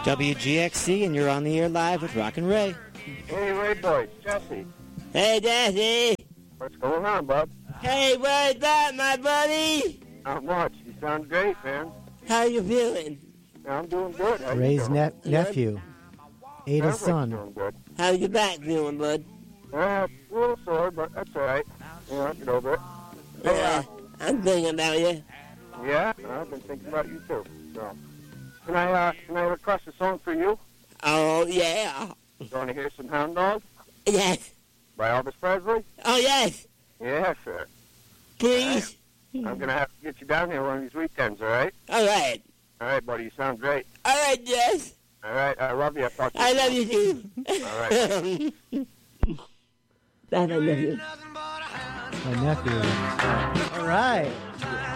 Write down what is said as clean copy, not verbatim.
WGXC, and you're on the air live with Rock and Ray. Hey, Ray boys, Jesse. Hey, Jesse. What's going on, bub? Hey, what's up, my buddy? Not much. You sound great, man. How you feeling? I'm doing good. How Ray's you doing? nephew. Ada's son. Doing good. How's your back feeling, bud? A little sore, but that's all right. I'll get over it. Yeah, I'm thinking about you. Yeah, I've been thinking about you, too. So, can I request a song for you? Oh, yeah. You want to hear some Hound Dog? Yes. By Elvis Presley? Oh, yes. Yeah, sure. Please. Right. I'm going to have to get you down here one of these weekends, all right? All right. All right, buddy. You sound great. All right, Jess. All right. I love you. I'll talk to you. I love you, too. All right. Dad, I love you. My nephew. All right.